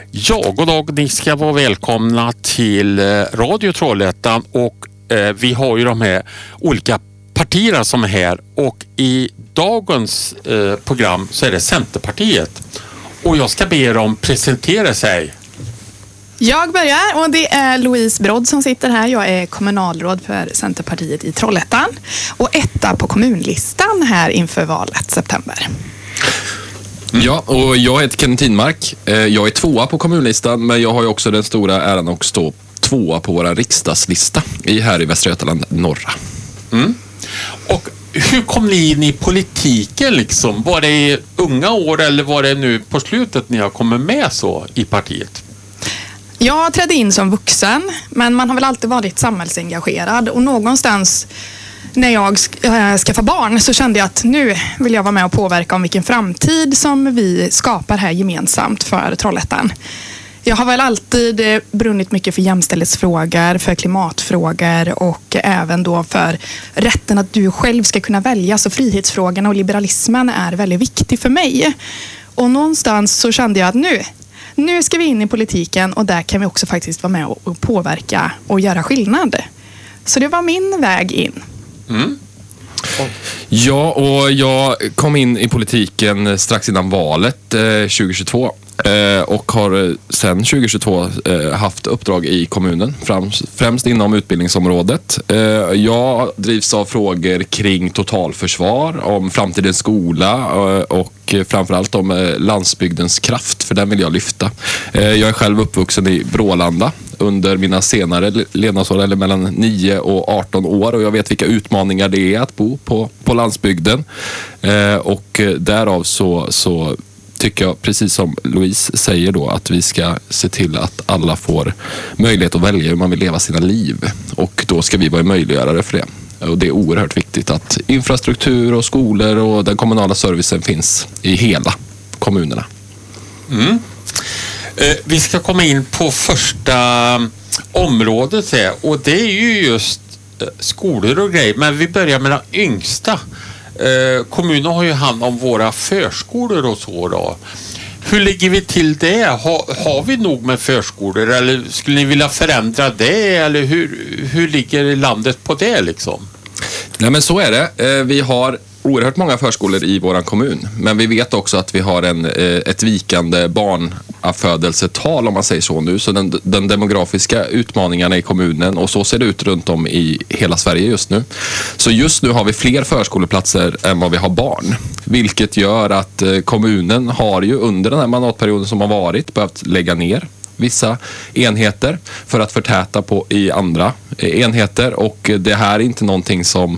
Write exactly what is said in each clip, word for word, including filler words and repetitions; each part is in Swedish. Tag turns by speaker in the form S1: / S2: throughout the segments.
S1: Ja, god dag. Ni ska vara välkomna till Radio Trollhättan och eh, vi har ju de här olika partierna som är här och i dagens eh, program så är det Centerpartiet. Och jag ska be dem presentera sig.
S2: Jag börjar och det är Louise Brodd som sitter här. Jag är kommunalråd för Centerpartiet i Trollhättan och etta på kommunlistan här inför valet september.
S3: Mm. Ja, och jag heter Kenneth Tinmark. Jag är tvåa på kommunlistan, men jag har ju också den stora äran att stå tvåa på våra riksdagslista i här i Västra Götaland norra.
S1: Mm. Och hur kom ni in i politiken liksom? Var det i unga år eller var det nu på slutet ni har kommit med så i partiet?
S2: Jag trädde in som vuxen, men man har väl alltid varit samhällsengagerad och någonstans när jag skaffade barn så kände jag att nu vill jag vara med och påverka om vilken framtid som vi skapar här gemensamt för Trollhättan. Jag har väl alltid brunnit mycket för jämställdhetsfrågor, för klimatfrågor och även då för rätten att du själv ska kunna välja. Så frihetsfrågorna och liberalismen är väldigt viktig för mig. Och någonstans så kände jag att nu, nu ska vi in i politiken och där kan vi också faktiskt vara med och påverka och göra skillnad. Så det var min väg in.
S1: Mm.
S3: Oh. Ja, och jag kom in i politiken strax innan valet eh, tjugohundratjugotvå eh, och har sedan tjugohundratjugotvå eh, haft uppdrag i kommunen, främst, främst inom utbildningsområdet. Eh, jag drivs av frågor kring totalförsvar, om framtidens skola eh, och framförallt om eh, landsbygdens kraft, för den vill jag lyfta. Eh, jag är själv uppvuxen i Brålanda under mina senare levnadsår, eller mellan nio och arton år, och jag vet vilka utmaningar det är att bo på, på landsbygden. Eh, och därav så, så tycker jag, precis som Louise säger då, att vi ska se till att alla får möjlighet att välja hur man vill leva sina liv, och då ska vi vara möjliggörare för det. Och det är oerhört viktigt att infrastruktur och skolor och den kommunala servicen finns i hela kommunerna.
S1: Mm. Eh, vi ska komma in på första området här, och det är ju just eh, skolor och grejer, men vi börjar med de yngsta. Eh, kommunen har ju hand om våra förskolor och så då. Hur ligger vi till det? Ha, har vi nog med förskolor eller skulle ni vilja förändra det, eller hur, hur ligger landet på det liksom?
S3: Nej, men så är det. Eh, vi har oerhört många förskolor i våran kommun, men vi vet också att vi har en, ett vikande barnafödelsetal, om man säger så nu. Så den, den demografiska utmaningarna i kommunen, och så ser det ut runt om i hela Sverige just nu. Så just nu har vi fler förskoleplatser än vad vi har barn, vilket gör att kommunen har ju under den här mandatperioden som har varit behövt lägga ner vissa enheter för att förtäta på i andra enheter, och det här är inte någonting som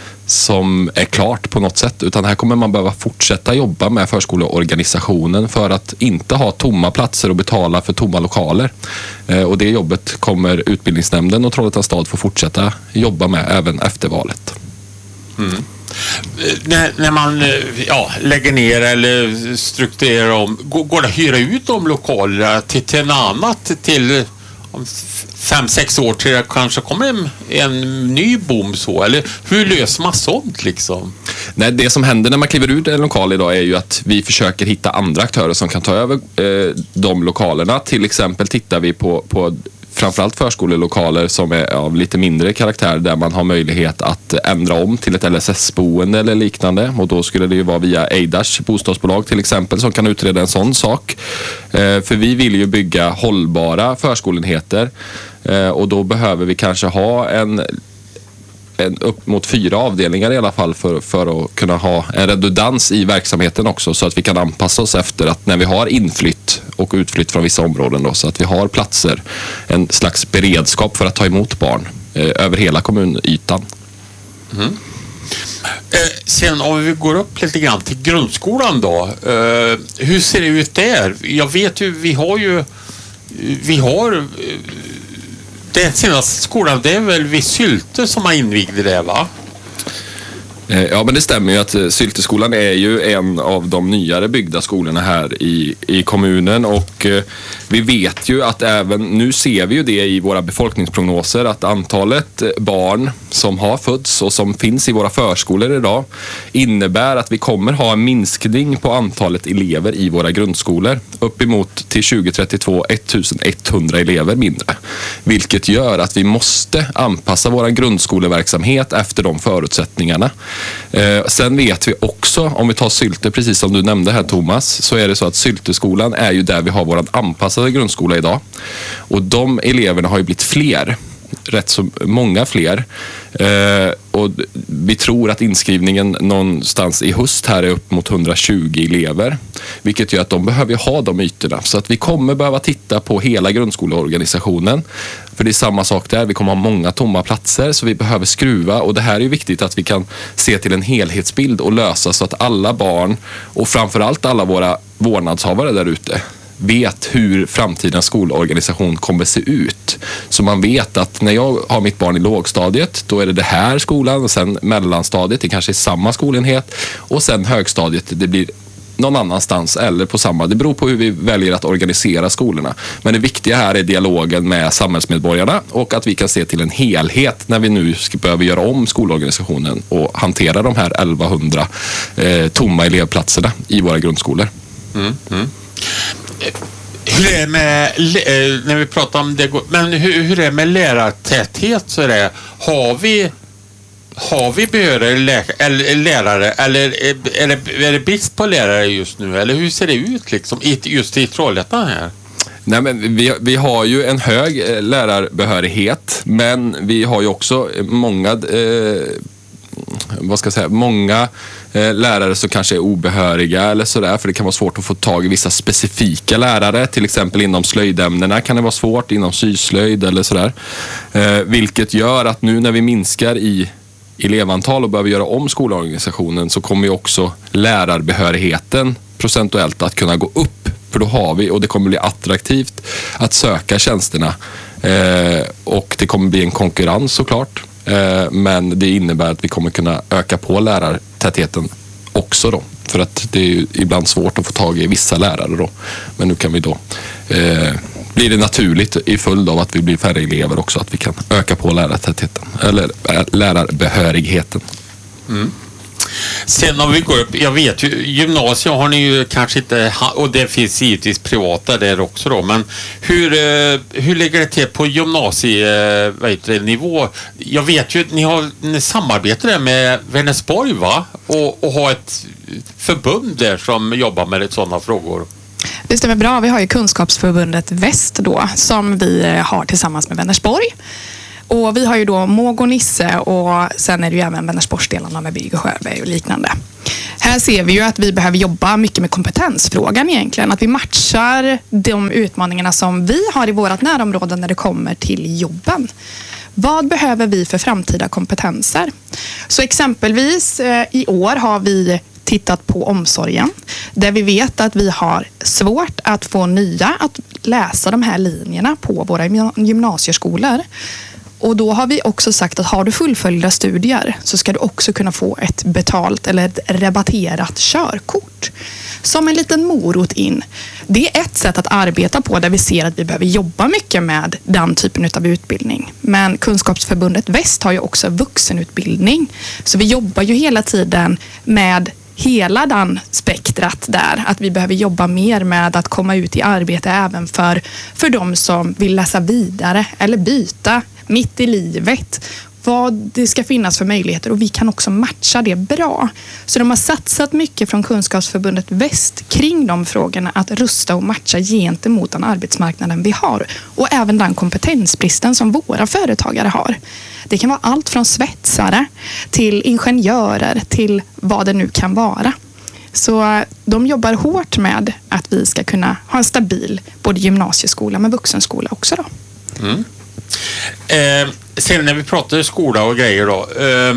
S3: som är klart på något sätt, utan här kommer man behöva fortsätta jobba med förskoleorganisationen för att inte ha tomma platser och betala för tomma lokaler. Eh, och det jobbet kommer utbildningsnämnden och Trollhättans stad få fortsätta jobba med även efter valet.
S1: Mm. När, när man ja, lägger ner eller strukturerar om, går, går det att hyra ut de lokalerna till, till en annat till om fem, sex år till det kanske kommer en, en ny boom så, eller hur löser man sånt liksom?
S3: Nej, det som händer när man kliver ut en lokal idag är ju att vi försöker hitta andra aktörer som kan ta över eh, de lokalerna. Till exempel tittar vi på, på framförallt förskolelokaler som är av lite mindre karaktär, där man har möjlighet att ändra om till ett L S S-boende eller liknande, och då skulle det ju vara via Eidars bostadsbolag till exempel som kan utreda en sån sak. Eh, för vi vill ju bygga hållbara förskolenheter, eh, och då behöver vi kanske ha en En upp mot fyra avdelningar i alla fall för, för att kunna ha en redundans i verksamheten också, så att vi kan anpassa oss efter att när vi har inflytt och utflytt från vissa områden då, så att vi har platser, en slags beredskap för att ta emot barn eh, över hela kommunytan.
S1: Mm. Eh, sen om vi går upp lite grann till grundskolan då, eh, hur ser det ut där? Jag vet ju, vi har ju vi har eh, den senaste skolan, det är väl vid Sylte som har invigde det, va?
S3: Ja, men det stämmer ju att Sylteskolan är ju en av de nyare byggda skolorna här i, i kommunen, och eh, vi vet ju att även, nu ser vi ju det i våra befolkningsprognoser, att antalet barn som har fötts och som finns i våra förskolor idag innebär att vi kommer ha en minskning på antalet elever i våra grundskolor. Uppemot till tjugo trettiotvå ettusenetthundra elever mindre. Vilket gör att vi måste anpassa vår grundskoleverksamhet efter de förutsättningarna. Eh, sen vet vi också, om vi tar Sylte, precis som du nämnde här Thomas, så är det så att Sylteskolan är ju där vi har vår anpassade grundskola idag. Och de eleverna har ju blivit fler. Rätt så många fler. Eh, och vi tror att inskrivningen någonstans i höst här är upp mot hundratjugo elever. Vilket gör att de behöver ha de ytorna. Så att vi kommer behöva titta på hela grundskoleorganisationen. För det är samma sak där. Vi kommer ha många tomma platser, så vi behöver skruva. Och det här är ju viktigt att vi kan se till en helhetsbild och lösa så att alla barn och framförallt alla våra vårdnadshavare där ute vet hur framtidens skolorganisation kommer se ut. Så man vet att när jag har mitt barn i lågstadiet, då är det det här skolan, och sen mellanstadiet, det kanske är samma skolenhet, och sen högstadiet, det blir någon annanstans eller på samma. Det beror på hur vi väljer att organisera skolorna. Men det viktiga här är dialogen med samhällsmedborgarna och att vi kan se till en helhet när vi nu ska behöva göra om skolorganisationen och hantera de här elvahundra eh, tomma elevplatserna i våra grundskolor.
S1: Mm, mm. Hur är det med, när vi pratar om det, men hur, hur är det med lärartäthet, så är det, har vi har vi behöriga läkare, eller lärare, eller är det, är det brist på lärare just nu, eller hur ser det ut liksom just i Trollhättan här?
S3: Nej, men vi, vi har ju en hög lärarbehörighet, men vi har ju också många eh, vad ska jag säga, många eh, lärare som kanske är obehöriga eller sådär, för det kan vara svårt att få tag i vissa specifika lärare, till exempel inom slöjdämnena kan det vara svårt, inom syslöjd eller sådär, eh, vilket gör att nu när vi minskar i elevantal och behöver göra om skolorganisationen, så kommer ju också lärarbehörigheten procentuellt att kunna gå upp, för då har vi, och det kommer bli attraktivt att söka tjänsterna, eh, och det kommer bli en konkurrens såklart. Men det innebär att vi kommer kunna öka på lärartätheten också då. För att det är ju ibland svårt att få tag i vissa lärare då. Men nu kan vi då, eh, blir det naturligt i följd av att vi blir färre elever också, att vi kan öka på lärartätheten. Eller äh, lärarbehörigheten. Mm.
S1: Sen om vi går upp, jag vet ju, gymnasiet har ni ju kanske inte, och det finns givetvis privata där också då, men hur, hur ligger det till på gymnasienivå? Jag vet ju att ni har ni samarbetar där med Vänersborg, va? Och, och har ett förbund där som jobbar med sådana frågor.
S2: Det stämmer bra, vi har ju Kunskapsförbundet Väst då, som vi har tillsammans med Vänersborg. Och vi har ju då Måg och Nisse, och sen är det ju även Vänersborgsdelarna med Bygg och Skärberg och liknande. Här ser vi ju att vi behöver jobba mycket med kompetensfrågan egentligen. Att vi matchar de utmaningarna som vi har i vårt närområde när det kommer till jobben. Vad behöver vi för framtida kompetenser? Så exempelvis i år har vi tittat på omsorgen, där vi vet att vi har svårt att få nya att läsa de här linjerna på våra gymnasieskolor. Och då har vi också sagt att har du fullföljda studier så ska du också kunna få ett betalt eller ett rabatterat körkort. Som en liten morot in. Det är ett sätt att arbeta på där vi ser att vi behöver jobba mycket med den typen av utbildning. Men Kunskapsförbundet Väst har ju också vuxenutbildning. Så vi jobbar ju hela tiden med hela den spektrat där. Att vi behöver jobba mer med att komma ut i arbete även för, för de som vill läsa vidare eller byta mitt i livet. Vad det ska finnas för möjligheter, och vi kan också matcha det bra. Så de har satsat mycket från Kunskapsförbundet Väst kring de frågorna, att rusta och matcha gentemot den arbetsmarknaden vi har. Och även den kompetensbristen som våra företagare har. Det kan vara allt från svetsare till ingenjörer till vad det nu kan vara. Så de jobbar hårt med att vi ska kunna ha en stabil både gymnasieskola men vuxenskola också då.
S1: Mm. Eh, sen när vi pratar skola och grejer då, eh,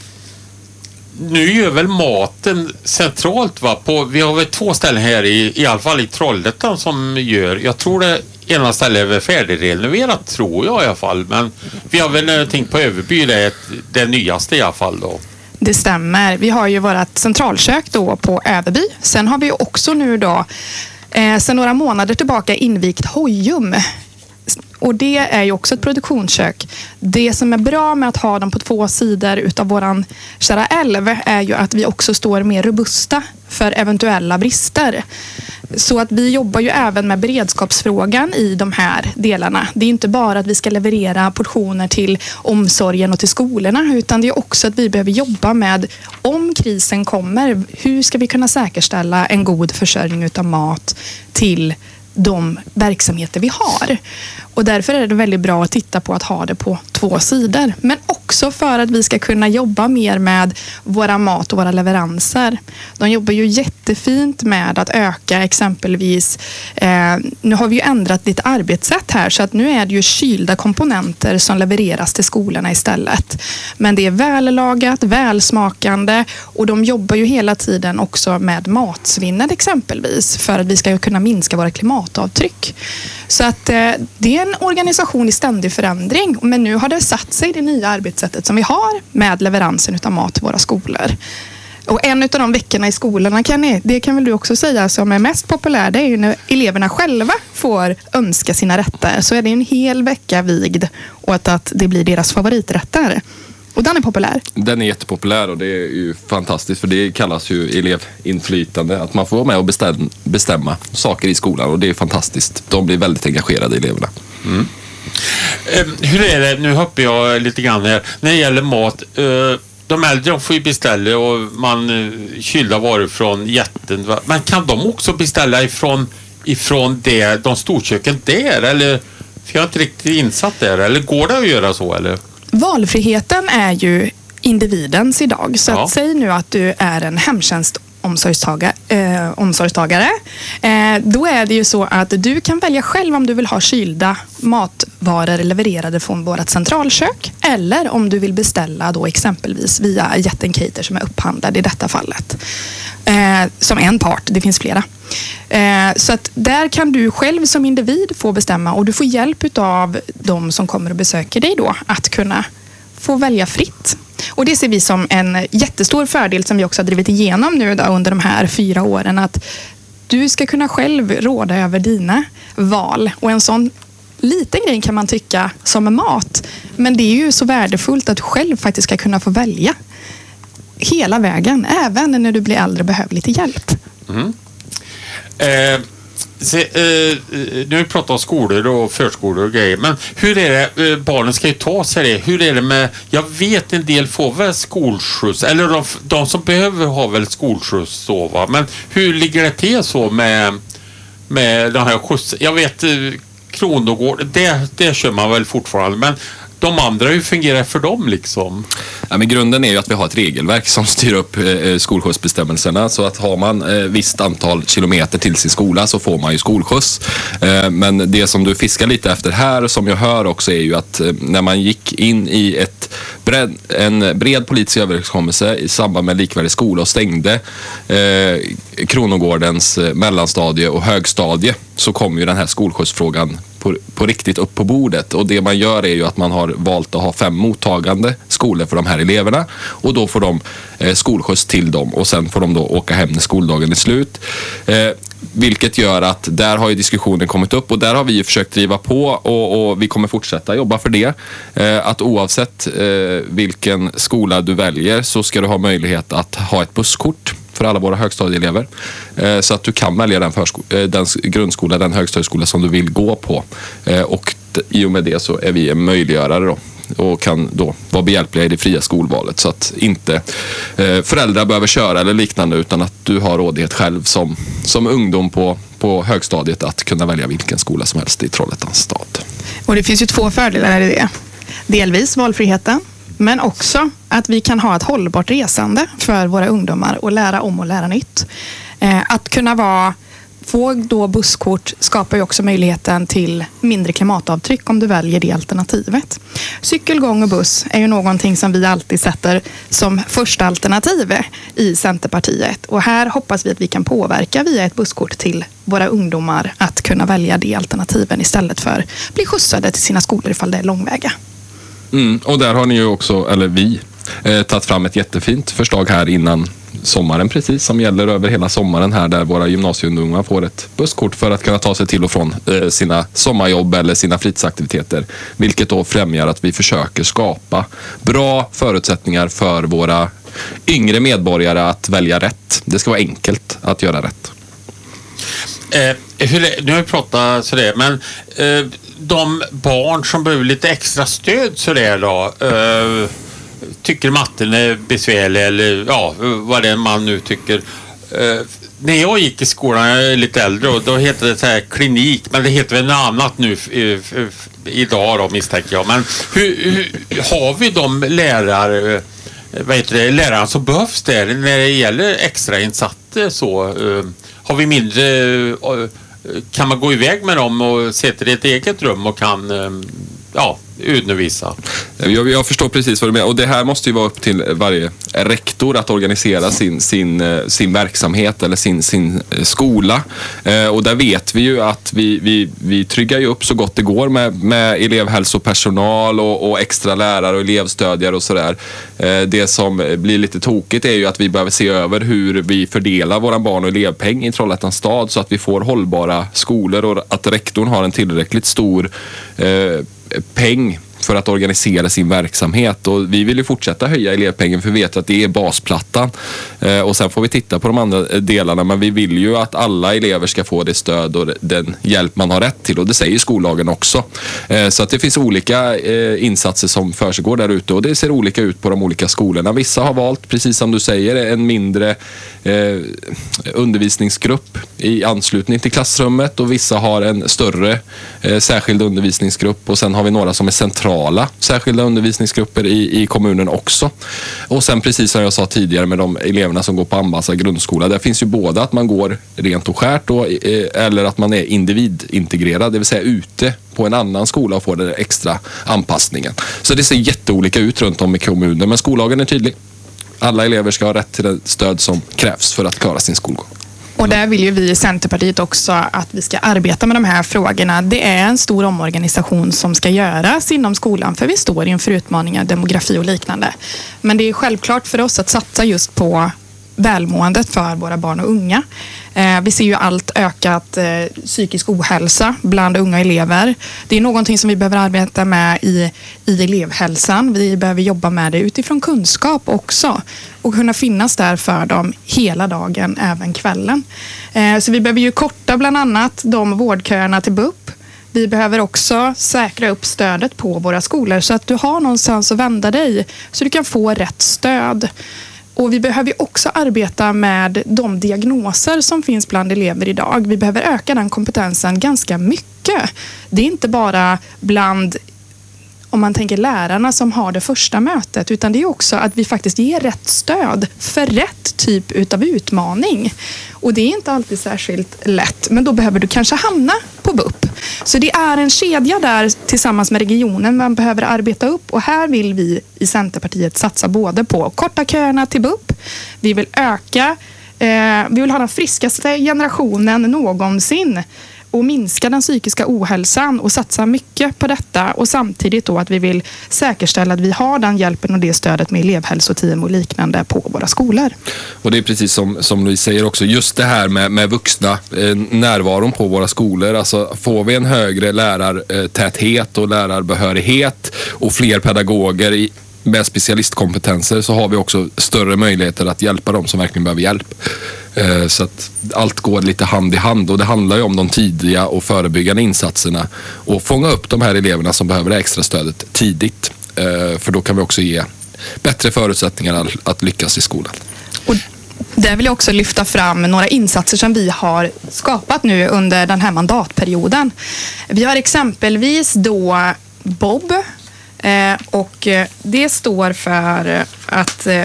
S1: nu gör väl maten centralt, va? På, vi har väl två ställen här i, i alla fall i Trollhättan som gör, jag tror det ena stället är väl färdigrenoverat, tror jag i alla fall, men vi har väl tänkt på Överby, det är det nyaste i alla fall då.
S2: Det stämmer. Vi har ju vårt centralkök då på Överby. Sen har vi också nu då eh, sedan några månader tillbaka invigt Hojum. Och det är ju också ett produktionskök. Det som är bra med att ha dem på två sidor utav våran kära älv är ju att vi också står mer robusta för eventuella brister. Så att vi jobbar ju även med beredskapsfrågan i de här delarna. Det är inte bara att vi ska leverera portioner till omsorgen och till skolorna, utan det är också att vi behöver jobba med, om krisen kommer, hur ska vi kunna säkerställa en god försörjning utav mat till de verksamheter vi har. Och därför är det väldigt bra att titta på att ha det på två sidor. Men också för att vi ska kunna jobba mer med våra mat och våra leveranser. De jobbar ju jättefint med att öka exempelvis, eh, nu har vi ju ändrat lite arbetssätt här, så att nu är det ju kylda komponenter som levereras till skolorna istället. Men det är vällagat, välsmakande, och de jobbar ju hela tiden också med matsvinnet exempelvis, för att vi ska kunna minska våra klimatavtryck. Så att eh, det är en organisation i ständig förändring, men nu har det satt sig det nya arbetssättet som vi har med leveransen utav mat till våra skolor. Och en av de veckorna i skolorna, kan ni, det kan väl du också säga, som är mest populär, det är ju när eleverna själva får önska sina rätter. Så är det en hel vecka vigd åt att det blir deras favoriträtter. Och den är populär.
S3: Den är jättepopulär och det är ju fantastiskt, för det kallas ju elevinflytande. Att man får vara med och bestäm, bestämma saker i skolan, och det är fantastiskt. De blir väldigt engagerade, eleverna.
S1: Mm. Eh, hur är det, nu hoppar jag lite grann här, när det gäller mat. Eh, de äldre de får ju beställa och man eh, kylar varor från jätten. Men kan de också beställa ifrån, ifrån det, de storköken där? Eller, för jag är inte riktigt insatt där. Eller går det att göra så? Eller?
S2: Valfriheten är ju individens idag. Så
S1: Ja.
S2: att säg nu att du är en hemtjänstomsorgstagare, eh, omsorgstagare. Eh, då är det ju så att du kan välja själv om du vill ha kylda matvaror levererade från vårt centralkök, eller om du vill beställa då exempelvis via Jätten Cater som är upphandlad i detta fallet. Eh, som en part, det finns flera. Eh, så att där kan du själv som individ få bestämma, och du får hjälp av de som kommer och besöker dig då att kunna få välja fritt. Och det ser vi som en jättestor fördel som vi också har drivit igenom nu då under de här fyra åren, att du ska kunna själv råda över dina val. Och en sån liten grej kan man tycka som är mat, men det är ju så värdefullt att du själv faktiskt ska kunna få välja hela vägen, även när du blir äldre och behöver lite hjälp.
S1: Mm. Eh, se, eh, nu har vi pratat om skolor och förskolor och grejer, men hur är det, eh, barnen ska ju ta sig det, hur är det med, jag vet en del får väl skolskjuts, eller de, de som behöver har väl skolskjuts så, va? Men hur ligger det till så med, med den här skjuts, jag vet eh, Kronogård, det, det kör man väl fortfarande, men de andra, hur fungerar för dem liksom?
S3: Ja, men grunden är ju att vi har ett regelverk som styr upp eh, skolskjutsbestämmelserna, så att har man eh, visst antal kilometer till sin skola så får man ju skolskjuts. Eh, men det som du fiskar lite efter här, som jag hör också, är ju att eh, när man gick in i ett bred, en bred politisk överenskommelse i samband med likvärdig skola och stängde eh, Kronogårdens eh, mellanstadie och högstadie, så kom ju den här skolskjutsfrågan på, på riktigt upp på bordet. Och det man gör är ju att man har valt att ha fem mottagande skolor för de här eleverna, och då får de eh, skolskjuts till dem, och sen får de då åka hem när skoldagen är slut. Eh, vilket gör att där har ju diskussionen kommit upp, och där har vi ju försökt driva på, och, och vi kommer fortsätta jobba för det. Eh, att oavsett eh, vilken skola du väljer så ska du ha möjlighet att ha ett busskort för alla våra högstadieelever. Eh, så att du kan välja den, försko- eh, den grundskola, den högstadieskola som du vill gå på. Eh, och t- i och med det så är vi en möjliggörare då, och kan då vara behjälpliga i det fria skolvalet, så att inte eh, föräldrar behöver köra eller liknande, utan att du har rådighet själv som, som ungdom på, på högstadiet att kunna välja vilken skola som helst i Trollhättans stad.
S2: Och det finns ju två fördelar i det. Delvis valfriheten, men också att vi kan ha ett hållbart resande för våra ungdomar och lära om och lära nytt. Eh, att kunna vara, få då busskort skapar ju också möjligheten till mindre klimatavtryck om du väljer det alternativet. Cykel, gång och buss är ju någonting som vi alltid sätter som första alternativ i Centerpartiet. Och här hoppas vi att vi kan påverka via ett busskort till våra ungdomar att kunna välja de alternativen istället för att bli skjutsade till sina skolor ifall det är långväga.
S3: Mm, och där har ni ju också, eller vi eh, tagit fram ett jättefint förslag här innan sommaren precis, som gäller över hela sommaren här, där våra gymnasieungdomar får ett busskort för att kunna ta sig till och från eh, sina sommarjobb eller sina fritidsaktiviteter, vilket då främjar att vi försöker skapa bra förutsättningar för våra yngre medborgare att välja rätt. Det ska vara enkelt att göra rätt.
S1: Eh, hur det, nu har vi pratat sådär, men eh, de barn som behöver lite extra stöd sådär då, eh, tycker matten är besvärlig eller ja, vad det är man nu tycker. Eh, när jag gick i skolan, jag är lite äldre, och då heter det så här klinik, men det heter väl något annat nu i, idag då, misstänker jag. Men hur, hur har vi de lärare, vad heter det, lärare som behövs där när det gäller extra insatser så? Eh, har vi mindre, eh, kan man gå iväg med dem och sätta i ett eget rum och kan eh, ja, undervisa?
S3: Jag, jag förstår precis vad du menar, och det här måste ju vara upp till varje rektor att organisera sin, sin, sin verksamhet eller sin, sin skola, eh, och där vet vi ju att vi, vi, vi tryggar ju upp så gott det går med, med elevhälsopersonal och, och extra lärare och elevstödjare och sådär. Eh, det som blir lite tokigt är ju att vi behöver se över hur vi fördelar våra barn- och elevpeng i Trollhättans stad så att vi får hållbara skolor och att rektorn har en tillräckligt stor eh, peng för att organisera sin verksamhet, och vi vill ju fortsätta höja elevpengen för vi vet att det är basplattan, eh, och sen får vi titta på de andra delarna, men vi vill ju att alla elever ska få det stöd och den hjälp man har rätt till, och det säger skollagen också. Eh, så att det finns olika eh, insatser som försiggår där ute, och det ser olika ut på de olika skolorna. Vissa har valt, precis som du säger, en mindre eh, undervisningsgrupp i anslutning till klassrummet, och vissa har en större eh, särskild undervisningsgrupp, och sen har vi några som är centrala särskilda undervisningsgrupper i, i kommunen också. Och sen precis som jag sa tidigare med de eleverna som går på Ambassa grundskola, där finns ju både att man går rent och skärt och, eh, eller att man är individintegrerad, det vill säga ute på en annan skola och får den extra anpassningen. Så det ser jätteolika ut runt om i kommunen, men skollagen är tydlig. Alla elever ska ha rätt till det stöd som krävs för att klara sin skolgång.
S2: Och där vill ju vi i Centerpartiet också att vi ska arbeta med de här frågorna. Det är en stor omorganisation som ska göras inom skolan, för vi står inför utmaningar, demografi och liknande. Men det är självklart för oss att satsa just på välmåendet för våra barn och unga. Eh, vi ser ju allt ökat eh, psykisk ohälsa bland unga elever. Det är någonting som vi behöver arbeta med i, i elevhälsan. Vi behöver jobba med det utifrån kunskap också och kunna finnas där för dem hela dagen, även kvällen. Eh, så vi behöver ju korta bland annat de vårdköerna till B U P. Vi behöver också säkra upp stödet på våra skolor så att du har någonstans att vända dig så du kan få rätt stöd. Och vi behöver också arbeta med de diagnoser som finns bland elever idag. Vi behöver öka den kompetensen ganska mycket. Det är inte bara bland, om man tänker lärarna som har det första mötet, utan det är också att vi faktiskt ger rätt stöd för rätt typ utav utmaning. Och det är inte alltid särskilt lätt, men då behöver du kanske hamna på B U P. Så det är en kedja där tillsammans med regionen man behöver arbeta upp, och här vill vi i Centerpartiet satsa både på korta köerna till B U P, vi vill öka, eh, vi vill ha den friskaste generationen någonsin och minska den psykiska ohälsan och satsa mycket på detta, och samtidigt då att vi vill säkerställa att vi har den hjälpen och det stödet med elevhälsoteam och liknande på våra skolor.
S3: Och det är precis som, som Louise säger också, just det här med, med vuxna eh, närvaron på våra skolor. Alltså får vi en högre lärartäthet och lärarbehörighet och fler pedagoger i med specialistkompetenser, så har vi också större möjligheter att hjälpa dem som verkligen behöver hjälp. Så att allt går lite hand i hand, och det handlar ju om de tidiga och förebyggande insatserna och fånga upp de här eleverna som behöver det extra stödet tidigt. För då kan vi också ge bättre förutsättningar att lyckas i skolan. Och
S2: där vill jag också lyfta fram några insatser som vi har skapat nu under den här mandatperioden. Vi har exempelvis då Bob, Eh, och det står för att eh,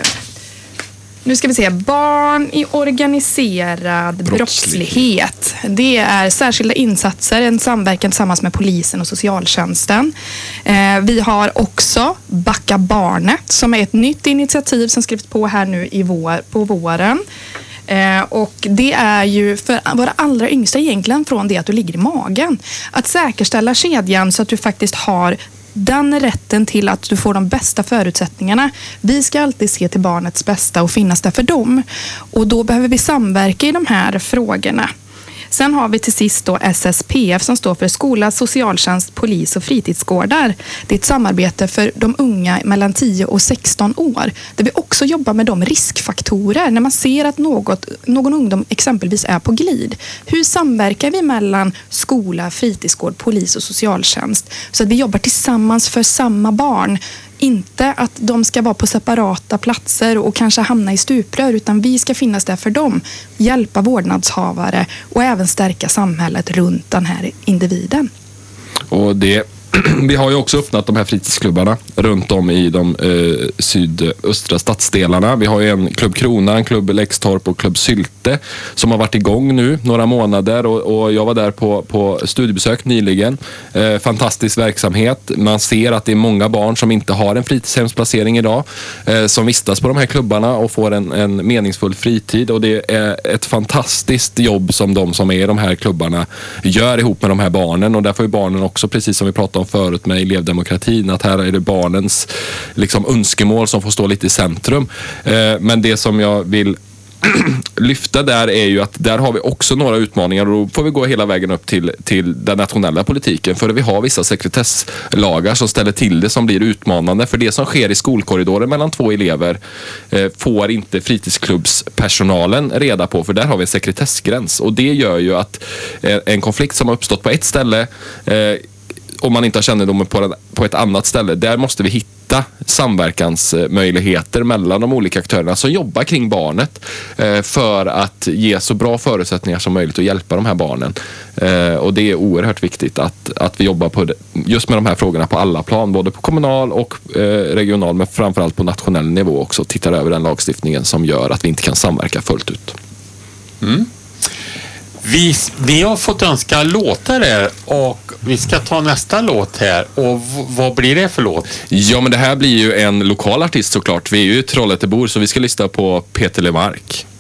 S2: nu ska vi se, barn i organiserad brottslighet. brottslighet. Det är särskilda insatser, en samverkan tillsammans med polisen och socialtjänsten. Eh, vi har också Backa barnet som är ett nytt initiativ som skrivs på här nu i vår, på våren. Eh, och det är ju för våra allra yngsta egentligen från det att du ligger i magen. Att säkerställa kedjan så att du faktiskt har den rätten till att du får de bästa förutsättningarna. Vi ska alltid se till barnets bästa och finnas där för dem. Och då behöver vi samverka i de här frågorna. Sen har vi till sist då S S P F som står för skola, socialtjänst, polis och fritidsgårdar. Det är ett samarbete för de unga mellan tio och sexton år. Där vi också jobbar med de riskfaktorer. När man ser att något, någon ungdom exempelvis är på glid. Hur samverkar vi mellan skola, fritidsgård, polis och socialtjänst? Så att vi jobbar tillsammans för samma barn. Inte att de ska vara på separata platser och kanske hamna i stuprör, utan vi ska finnas där för dem, hjälpa vårdnadshavare och även stärka samhället runt den här individen.
S3: Och det, vi har ju också öppnat de här fritidsklubbarna runt om i de eh, sydöstra stadsdelarna. Vi har ju en klubb Krona, en klubb Läxtorp och klubb Sylte som har varit igång nu några månader och, och jag var där på, på studiebesök nyligen. Eh, fantastisk verksamhet. Man ser att det är många barn som inte har en fritidshemsplacering idag eh, som vistas på de här klubbarna och får en, en meningsfull fritid, och det är ett fantastiskt jobb som de som är i de här klubbarna gör ihop med de här barnen, och där får ju barnen också, precis som vi pratade om förut med elevdemokratin, att här är det barnens liksom önskemål som får stå lite i centrum. Eh, men det som jag vill lyfta där är ju att där har vi också några utmaningar, och då får vi gå hela vägen upp till, till den nationella politiken, för vi har vissa sekretesslagar som ställer till det, som blir utmanande. För det som sker i skolkorridoren mellan två elever eh, får inte fritidsklubbspersonalen reda på, för där har vi en sekretessgräns, och det gör ju att eh, en konflikt som har uppstått på ett ställe eh, om man inte har kännedom på, den, på ett annat ställe, där måste vi hitta samverkansmöjligheter mellan de olika aktörerna som jobbar kring barnet eh, för att ge så bra förutsättningar som möjligt att hjälpa de här barnen. Eh, och det är oerhört viktigt att, att vi jobbar på det, just med de här frågorna på alla plan, både på kommunal och eh, regional, men framförallt på nationell nivå också, tittar över den lagstiftningen som gör att vi inte kan samverka fullt ut.
S1: Mm. Vi, vi har fått önska låtar där, och vi ska ta nästa låt här. Och v- vad blir det för låt?
S3: Ja, men det här blir ju en lokal artist såklart. Vi är ju Trollhättebor, så vi ska lyssna på Peter Lemark.